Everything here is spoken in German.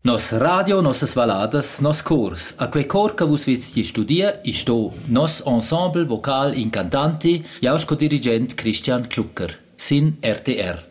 Nos radio, nossas valadas, nos cors. A quei cor che vus vizti studia, isto nos ensemble vocal incantanti, jausco dirigent Christian Klucker, sin RTR.